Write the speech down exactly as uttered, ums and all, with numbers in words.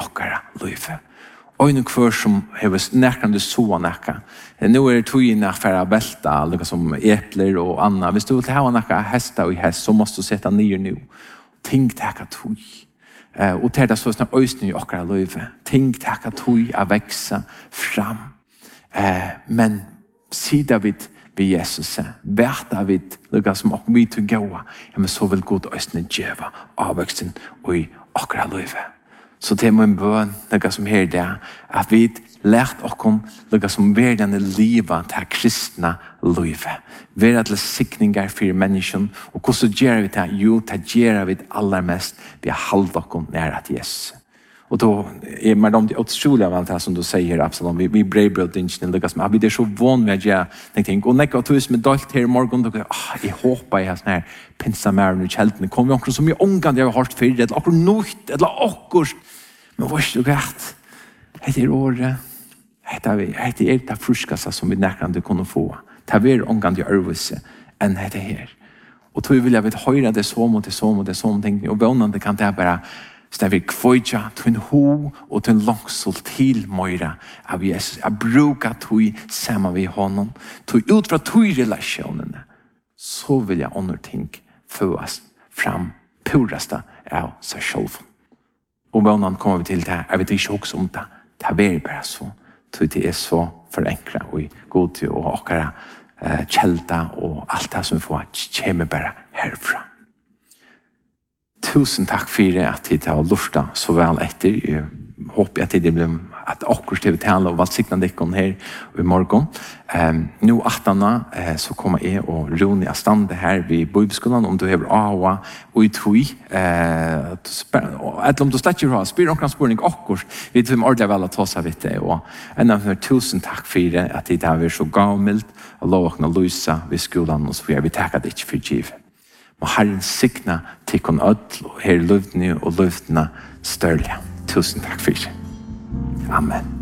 okkara liv. Og en kvar som har nærkande så nekka. Nu er det togene for å velta, like som epler og anna. Hvis du vil ha nekka hesta og hest, så måste du sette nyer nu. Ting teka tog. Uh, og til det så sånn øyne i okkara liv. Ting teka tog å veksa fram. Uh, men sida vid vi Jesus, veta vid like som ok vi til gåa, ja, men så vil god øyne djeva avveksten og i okkara liv. Så det er min bøn, like som her det, at vi lært okkom, like som verdende livet til kristna livet. Være til sikningar for mennesken, og hvordan gjør vi det? Jo, det gjør vi allermest ved å holde okkom nære til Jesus. Og då är man de otroliga vant som du säger Absalom, vi vi brave bröd inte Lucas, men vi är så van med jag tänkte och när jag tog med dalt här morgon då ah jag hoppas jag sån här pinsa mer nu kälten kom vi också som jag ångan jag har hört för det och något eller akkurat men vad är det gott det är år det är det är det friskast som vi näkande kunde få ta ver ångan jag örvelse än det här och då vill jag vet höra det så mot det så mot det som tänkte och vånande kan det bara så vi kvoja til en ho og til en langsol til møyra av Jesus. Jeg bruker tog sammen vi honom. Tog ut fra tog relasjonene. Så vil jeg under ting føes fram purasta av seg selv. Og hvordan kommer vi til det? Jeg vet ikke også om det. Det er bare så. Tog det er så forenkret og god til å akkurat uh, kjelta og alt det som vi får kommer bare herfra. Tusen takk for at de har lufta så vel etter. Jeg håper at det blir at akkurat det vi taler og valgsikna dekken her i morgen. Um, nå attana uh, så kommer jeg og Rune av stande her ved Bibelskolen om du har aua og i tog. Uh, eller om du slett ikke har spyr noen spørning akkurat. Vi vet om ordentlig vel å ta seg vidt det. Og en av tusen takk for at de har vært så gavmild og lovakna lysa ved skolen og så får jeg vi takke det ikke for givet. Og Herren signa til kon ødel og her løvdene og løvdene størlige. Tusen takk for det. Amen.